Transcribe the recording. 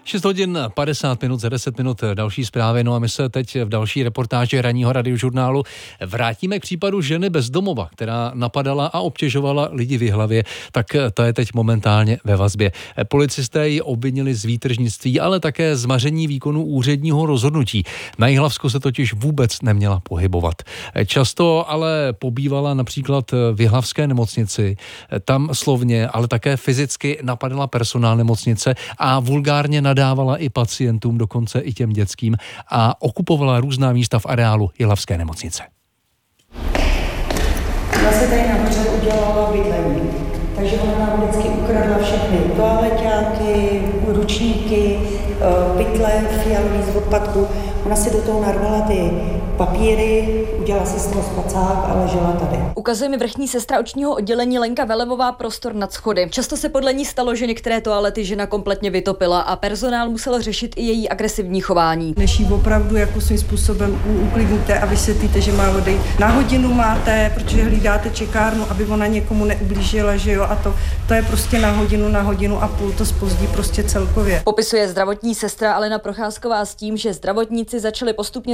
6 hodin 50 minut, za 10 minut další zprávy. No a my se teď v další reportáži ranního radiožurnálu vrátíme k případu ženy bezdomova, která napadala a obtěžovala lidi v Jihlavě. Tak ta je teď momentálně ve vazbě. Policisté ji obvinili z výtržnictví, ale také z maření výkonu úředního rozhodnutí. Na Jihlavsku se totiž vůbec neměla pohybovat. Často ale pobývala například v jihlavské nemocnici. Tam slovně, ale také fyzicky napadala personál nemocnice a vulgárně nadávala i pacientům, dokonce i těm dětským, a okupovala různá místa v areálu jihlavské nemocnice. Ona se tady nahoře udělala bydlení, takže ona nám vždycky ukradla všechny toaleťáky, ručníky, pytle fialový z odpadku. Ona si do toho narvala ty papíry, udělala si z toho spacák a ležela tady. Ukazuje mi vrchní sestra očního oddělení Lenka Velevová prostor nad schody. Často se podle ní stalo, že některé toalety žena kompletně vytopila a personál musel řešit i její agresivní chování. Než jí opravdu jako svým způsobem uklidníte a vysvětlíte, že má odejít. Na hodinu máte, protože hlídáte čekárnu, aby ona někomu neublížila, že jo, a to je prostě na hodinu a půl, to zpozdí prostě celkově. Popisuje zdravotní sestra Alena Procházková s tím, že zdravotníci začali postupně